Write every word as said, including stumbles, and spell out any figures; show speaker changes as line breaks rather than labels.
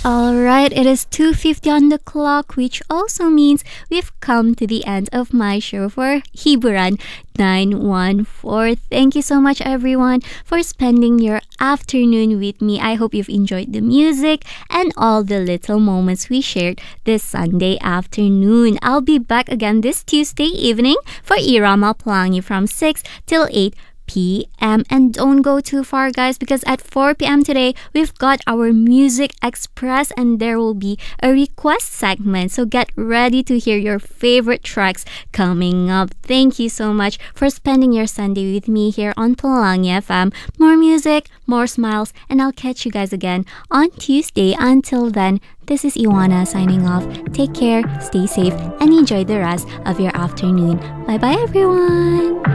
All right, it is two fifty on the clock, which also means we've come to the end of my show for Hiburan nine one four. Thank you so much, everyone, for spending your afternoon with me. I hope you've enjoyed the music and all the little moments we shared this Sunday afternoon. I'll be back again this Tuesday evening for Irama Pelangi from six till eight p.m. And don't go too far, guys, because at four p.m. today, we've got our Music Express and there will be a request segment. So get ready to hear your favorite tracks coming up. Thank you so much for spending your Sunday with me here on Pelangi F M. More music, more smiles, and I'll catch you guys again on Tuesday. Until then, this is Iwana signing off. Take care, stay safe, and enjoy the rest of your afternoon. Bye-bye, everyone!